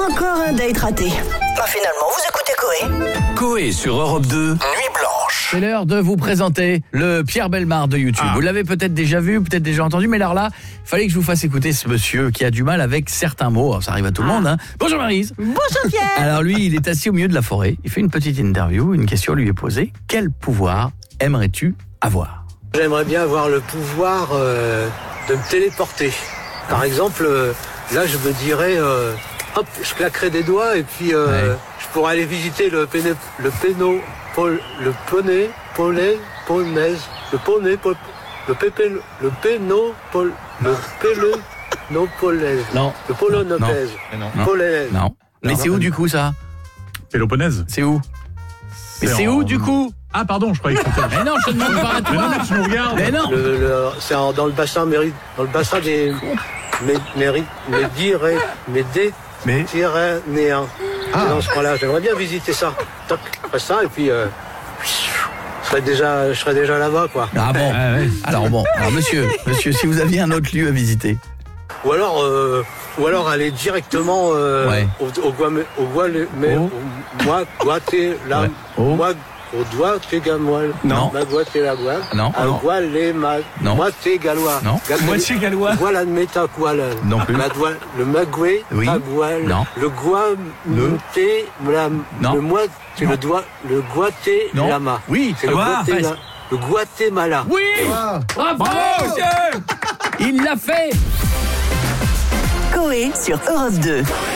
Encore un date raté. Finalement, vous écoutez Coé. Coé sur Europe 2, Nuit Blanche. C'est l'heure de vous présenter le Pierre Bellemare de YouTube. Vous l'avez peut-être déjà vu, peut-être déjà entendu, mais alors là, il fallait que je vous fasse écouter ce monsieur qui a du mal avec certains mots. Alors, ça arrive à tout le monde, hein. Bonjour Maryse. Bonjour Pierre. Alors lui, il est assis au milieu de la forêt. Il fait une petite interview. Une question lui est posée. Quel pouvoir aimerais-tu avoir ? J'aimerais bien avoir le pouvoir de me téléporter. Par exemple, là je me dirais, hop, je claquerais des doigts et puis je pourrais aller visiter le Non. Mais c'est où du coup ça ? Péloponnèse. C'est où ? Mais c'est où du coup ? Ah pardon, je croyais que c'était... Mais non, je te demande pas à toi. Mais non, mais tu nous regardes. Mais non. C'est dans le bassin des Méditerranéens. C'est dans ce coin-là. J'aimerais bien visiter ça. Toc, après ça et puis je serais déjà là-bas quoi. Ah bon. Alors monsieur, si vous aviez un autre lieu à visiter. Ou alors aller directement au Guatemala. Non. Non. Moitié gallois. Non. Moitié gallois. Voilà le métaqual. Non plus. Le magoué. Oui. Tagual. Non. Le guamuté. Non. Le guaté-lama. Oui. C'est le Guatemala. Oui. Bravo, monsieur. Il l'a fait. Coé sur Europe 2.